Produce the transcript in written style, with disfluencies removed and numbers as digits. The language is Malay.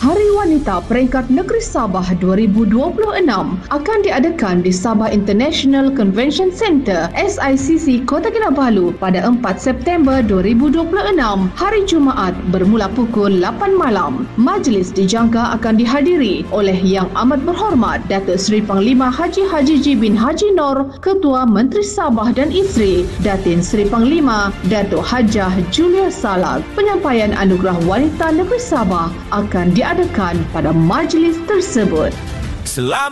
Hari Wanita Peringkat Negeri Sabah 2026 akan diadakan di Sabah International Convention Centre SICC Kota Kinabalu pada 4 September 2026 hari Jumaat bermula pukul 8 malam. Majlis dijangka akan dihadiri oleh Yang Amat Berhormat Datuk Seri Panglima Haji Ji bin Haji Nor, Ketua Menteri Sabah dan Isteri, Datin Seri Panglima Datuk Hajah Julia Salak. Penyampaian Anugerah Wanita Negeri Sabah akan diadakan pada majlis tersebut.